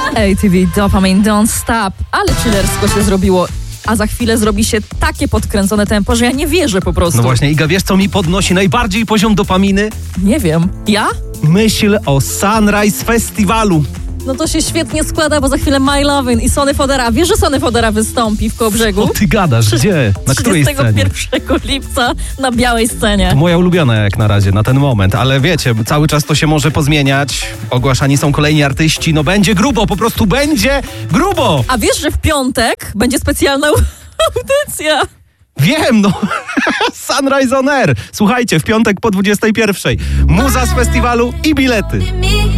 ATV Dopamine Don't Stop, ale chillersko się zrobiło. A za chwilę zrobi się takie podkręcone tempo, że ja nie wierzę po prostu. No właśnie, Iga, wiesz co mi podnosi najbardziej poziom dopaminy? Nie wiem. Ja? Myśl o Sunrise Festiwalu. No to się świetnie składa, bo za chwilę My Lovin' i Sonny Fodera. Wiesz, że Sonny Fodera wystąpi w Kołobrzegu? O, ty gadasz, gdzie? Na której scenie? 31 lipca na białej scenie. To moja ulubiona jak na razie, na ten moment. Ale wiecie, cały czas to się może pozmieniać. Ogłaszani są kolejni artyści. No będzie grubo, po prostu będzie grubo! A wiesz, że w piątek będzie specjalna audycja? Wiem, no. Sunrise on Air. Słuchajcie, w piątek po 21. Muza z festiwalu i bilety.